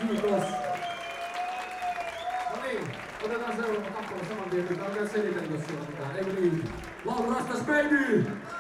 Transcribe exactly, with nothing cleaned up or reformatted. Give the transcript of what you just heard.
Kiitos. No niin, otetaan seuraava kappale saman tien, nyt alkaa selitellä sieltä mitään. Eikö niin? Laulu Rastas Baby!